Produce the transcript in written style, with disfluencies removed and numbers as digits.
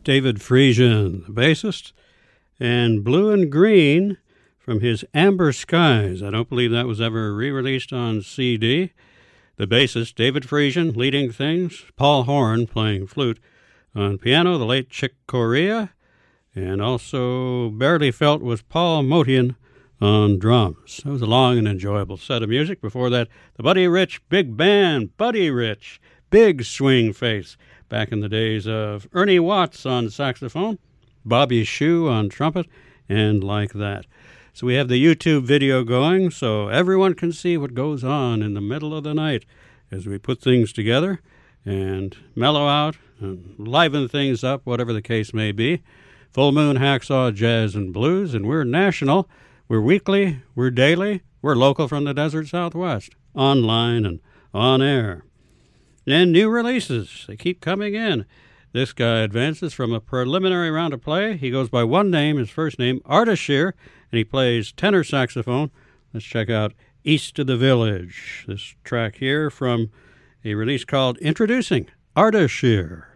David Friesen, the bassist, and Blue and Green from his Amber Skies. I don't believe that was ever re-released on CD. The bassist, David Friesen, leading things, Paul Horn playing flute. On piano, the late Chick Corea, and also barely felt was Paul Motian on drums. It was a long and enjoyable set of music. Before that, the Buddy Rich Big Band, Buddy Rich, big swing face, back in the days of Ernie Watts on saxophone, Bobby Shue on trumpet, and like that. So we have the YouTube video going so everyone can see what goes on in the middle of the night as we put things together and mellow out and liven things up, whatever the case may be. Full Moon Hacksaw Jazz and Blues, and we're national, we're weekly, we're daily, we're local from the desert Southwest, online and on air. And new releases, they keep coming in. This guy advances from a preliminary round of play. He goes by one name, his first name, Ardashir, and he plays tenor saxophone. Let's check out East of the Village. This track here from a release called Introducing Ardashir.